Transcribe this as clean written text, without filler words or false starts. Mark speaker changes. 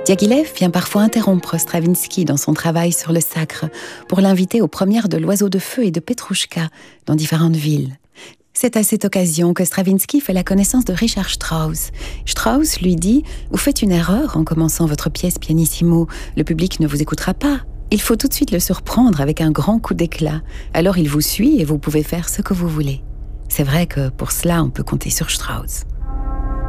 Speaker 1: Diaghilev vient parfois interrompre Stravinsky dans son travail sur le sacre pour l'inviter aux premières de l'Oiseau de feu et de Petrouchka dans différentes villes. C'est à cette occasion que Stravinsky fait la connaissance de Richard Strauss. Strauss lui dit « Vous faites une erreur en commençant votre pièce pianissimo. Le public ne vous écoutera pas. Il faut tout de suite le surprendre avec un grand coup d'éclat. Alors il vous suit et vous pouvez faire ce que vous voulez. » C'est vrai que pour cela, on peut compter sur Strauss.